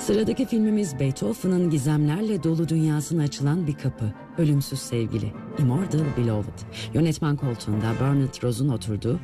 Sıradaki filmimiz Beethoven'ın gizemlerle dolu dünyasına açılan bir kapı. Ölümsüz Sevgili, Immortal Beloved. Yönetmen koltuğunda Bernard Rose'un oturduğu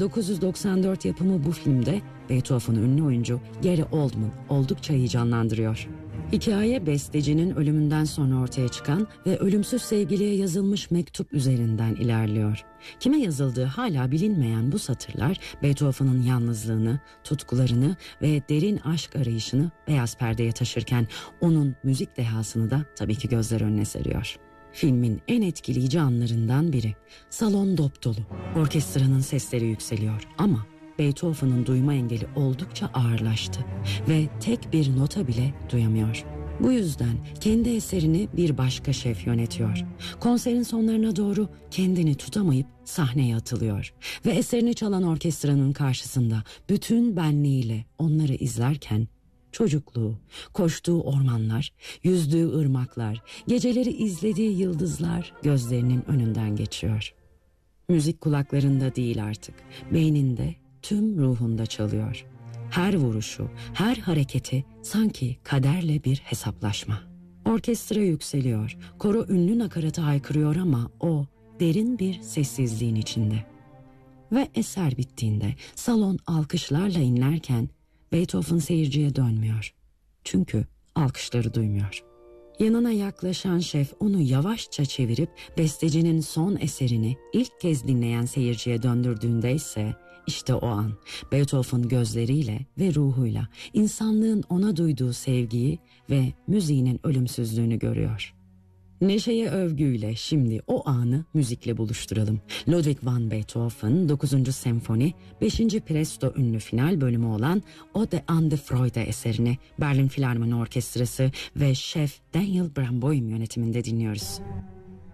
1994 yapımı bu filmde Beethoven'ı ünlü oyuncu Gary Oldman oldukça heyecanlandırıyor. Hikaye bestecinin ölümünden sonra ortaya çıkan ve ölümsüz sevgiliye yazılmış mektup üzerinden ilerliyor. Kime yazıldığı hala bilinmeyen bu satırlar Beethoven'ın yalnızlığını, tutkularını ve derin aşk arayışını beyaz perdeye taşırken onun müzik dehasını da tabii ki gözler önüne seriyor. Filmin en etkileyici anlarından biri. Salon dopdolu. Orkestranın sesleri yükseliyor ama Beethoven'ın duyma engeli oldukça ağırlaştı ve tek bir nota bile duyamıyor. Bu yüzden kendi eserini bir başka şef yönetiyor. Konserin sonlarına doğru kendini tutamayıp sahneye atılıyor ve eserini çalan orkestranın karşısında bütün benliğiyle onları izlerken çocukluğu, koştuğu ormanlar, yüzdüğü ırmaklar, geceleri izlediği yıldızlar gözlerinin önünden geçiyor. Müzik kulaklarında değil artık, beyninde, tüm ruhunda çalıyor. Her vuruşu, her hareketi sanki kaderle bir hesaplaşma. Orkestra yükseliyor, koro ünlü nakaratı haykırıyor ama o derin bir sessizliğin içinde. Ve eser bittiğinde salon alkışlarla inlerken Beethoven seyirciye dönmüyor. Çünkü alkışları duymuyor. Yanına yaklaşan şef onu yavaşça çevirip bestecinin son eserini ilk kez dinleyen seyirciye döndürdüğünde ise işte o an Beethoven gözleriyle ve ruhuyla insanlığın ona duyduğu sevgiyi ve müziğinin ölümsüzlüğünü görüyor. Neşeye övgüyle şimdi o anı müzikle buluşturalım. Ludwig van Beethoven 9. Senfoni 5. Presto ünlü final bölümü olan Ode an die Freude eserini Berlin Filarmoni Orkestrası ve şef Daniel Barenboim yönetiminde dinliyoruz.